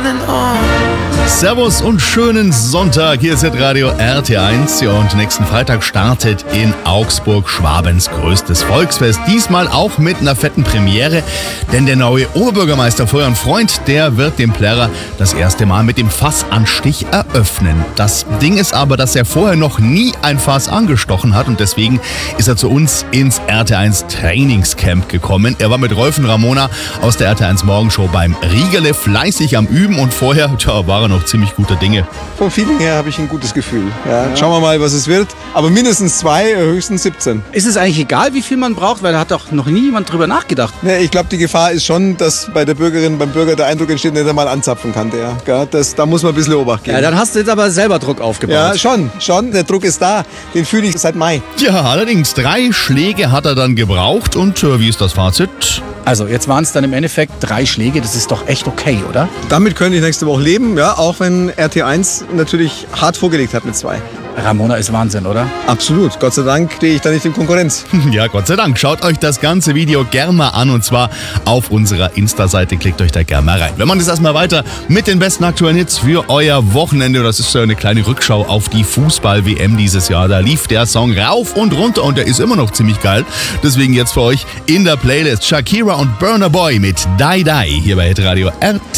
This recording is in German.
running on. Servus und schönen Sonntag. Hier ist Radio RT1 und nächsten Freitag startet in Augsburg Schwabens größtes Volksfest. Diesmal auch mit einer fetten Premiere, denn der neue Oberbürgermeister Florian Freund, der wird dem Plärrer das erste Mal mit dem Fassanstich eröffnen. Das Ding ist aber, dass er vorher noch nie ein Fass angestochen hat und deswegen ist er zu uns ins RT1 Trainingscamp gekommen. Er war mit Rolf und Ramona aus der RT1 Morgenshow beim Riegerle fleißig am Üben und vorher war er noch ziemlich guter Dinge. Vom Feeling her habe ich ein gutes Gefühl. Ja, schauen wir mal, was es wird. Aber mindestens 2, höchstens 17. Ist es eigentlich egal, wie viel man braucht? Weil da hat doch noch nie jemand drüber nachgedacht. Ja, ich glaube, die Gefahr ist schon, dass bei der Bürgerin, beim Bürger der Eindruck entsteht, dass er mal anzapfen kann. Ja, da muss man ein bisschen Obacht geben. Ja, dann hast du jetzt aber selber Druck aufgebaut. Ja, schon. Der Druck ist da. Den fühle ich seit Mai. Ja, allerdings 3 Schläge hat er dann gebraucht und wie ist das Fazit? Also jetzt waren es dann im Endeffekt 3 Schläge. Das ist doch echt okay, oder? Damit könnte ich nächste Woche leben, ja, auch wenn RT1 natürlich hart vorgelegt hat mit 2. Ramona ist Wahnsinn, oder? Absolut. Gott sei Dank stehe ich da nicht in Konkurrenz. Ja, Gott sei Dank. Schaut euch das ganze Video gerne mal an und zwar auf unserer Insta-Seite. Klickt euch da gerne mal rein. Wir machen jetzt erstmal weiter mit den besten aktuellen Hits für euer Wochenende. Das ist so eine kleine Rückschau auf die Fußball-WM dieses Jahr. Da lief der Song rauf und runter und der ist immer noch ziemlich geil. Deswegen jetzt für euch in der Playlist Shakira und Burna Boy mit Die Die hier bei Hitradio RT.